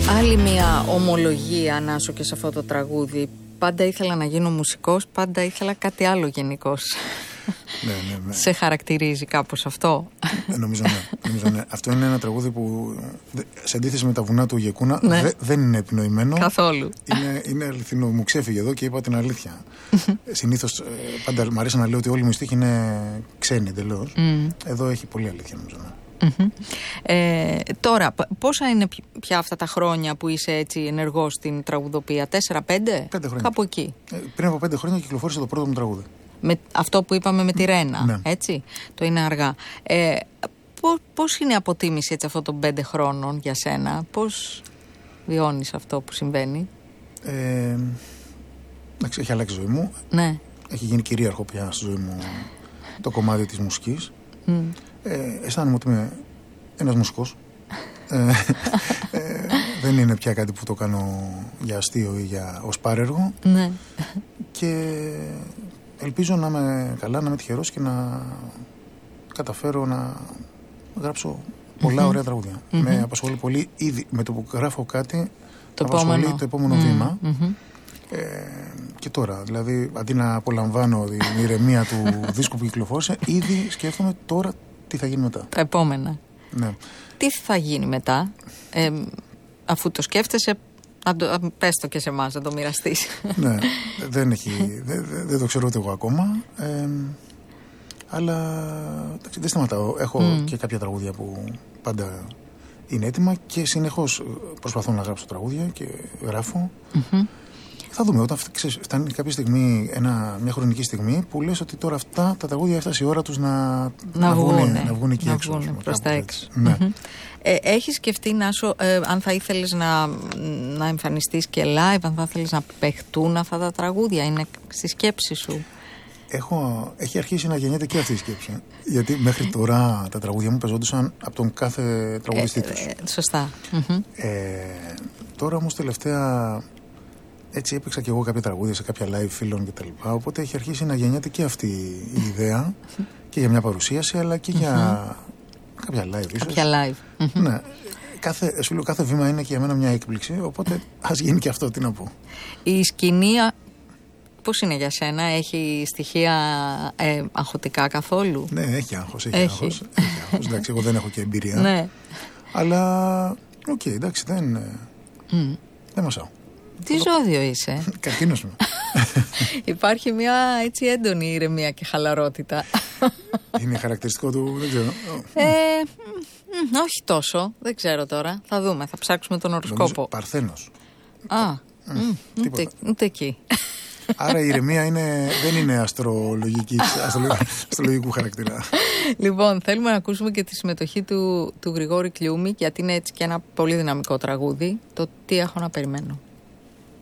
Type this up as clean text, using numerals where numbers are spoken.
Άλλη μια ομολογία, Νάσο, και σε αυτό το τραγούδι. Πάντα ήθελα να γίνω μουσικός, πάντα ήθελα κάτι άλλο γενικώς. Ναι. Σε χαρακτηρίζει κάπως αυτό? Νομίζω ναι. Αυτό είναι ένα τραγούδι που, σε αντίθεση με τα βουνά του Γεκούνα, δεν είναι επινοημένο. Καθόλου. Είναι αληθινό. Μου ξέφυγε εδώ και είπα την αλήθεια. Συνήθως πάντα μου αρέσει να λέω ότι όλοι μου οι στίχοι είναι ξένοι εντελώς. Εδώ έχει πολύ αλήθεια, νομίζω. Τώρα, πόσα είναι πια αυτά τα χρόνια που είσαι έτσι ενεργός στην τραγουδοπία? 4-5? 5 χρόνια. Κάπου εκεί. Πριν από 5 χρόνια κυκλοφόρησε το πρώτο μου τραγούδι. Με αυτό που είπαμε με τη Ρένα, ναι. Έτσι, το είναι αργά. Πώς είναι η αποτίμηση έτσι αυτών των 5 χρόνων για σένα? Πώς βιώνεις αυτό που συμβαίνει? Έχει αλλάξει η ζωή μου. Ναι. Έχει γίνει κυρίαρχο πια στη ζωή μου το κομμάτι της μουσικής. Αισθάνομαι ότι είμαι ένας μουσικός. Δεν είναι πια κάτι που το κάνω για αστείο ή ως πάρεργο. Ναι. Και ελπίζω να είμαι καλά, να είμαι τυχερός και να καταφέρω να γράψω πολλά ωραία τραγούδια. Με απασχολεί πολύ ήδη με το που γράφω κάτι, το επόμενο βήμα. Και τώρα, δηλαδή, αντί να απολαμβάνω την ηρεμία του δίσκου που κυκλοφόρησε, ήδη σκέφτομαι τώρα τι θα γίνει μετά. Τα επόμενα. Ναι. Τι θα γίνει μετά, αφού το σκέφτεσαι? Πες το και σε εμάς, να το μοιραστείς. Ναι, δεν το ξέρω ούτε εγώ ακόμα. Αλλά δεν σταματάω. Έχω και κάποια τραγούδια που πάντα είναι έτοιμα και συνεχώς προσπαθώ να γράψω τραγούδια και γράφω. Θα δούμε, όταν φτάνει κάποια στιγμή, μια χρονική στιγμή που λες ότι τώρα αυτά τα τραγούδια έφτασε η ώρα τους να βγουν εκεί έξω. Προς τα έξω. Ναι. Έχεις σκεφτεί, Νάσο, αν θα ήθελες να εμφανιστείς και live, αν θα ήθελες να παιχτούν αυτά τα τραγούδια? Είναι στη σκέψη σου? Έχει αρχίσει να γεννιέται και αυτή η σκέψη. Γιατί μέχρι τώρα τα τραγούδια μου παίζονταν από τον κάθε τραγουδιστή τους. Σωστά. Τώρα όμως τελευταία έτσι έπαιξα και εγώ κάποια τραγούδια σε κάποια live φίλων κτλ. Οπότε έχει αρχίσει να γεννιέται και αυτή η ιδέα και για μια παρουσίαση, αλλά και για κάποια live ίσως. Κάποια live. Ναι. Κάθε βήμα είναι και για μένα μια έκπληξη, οπότε ας γίνει και αυτό, τι να πω. Η σκηνή πώς είναι για σένα? Έχει στοιχεία αγχωτικά καθόλου? Ναι, έχει άγχος. Εντάξει, εγώ δεν έχω και εμπειρία. Ναι. Αλλά, εντάξει, δεν μασάω. Τι ζώδιο είσαι? Καρκίνος μου. Υπάρχει μια έτσι έντονη ηρεμία και χαλαρότητα. Είναι χαρακτηριστικό του, δεν ξέρω. Όχι τόσο, δεν ξέρω τώρα. Θα δούμε, θα ψάξουμε τον οροσκόπο. Παρθένος. Ούτε εκεί. Άρα η ηρεμία δεν είναι αστρολογικού χαρακτήρα. Λοιπόν, θέλουμε να ακούσουμε και τη συμμετοχή του Γρηγόρη Κλιούμη, γιατί είναι έτσι και ένα πολύ δυναμικό τραγούδι. Το «Τι έχω να περιμένω».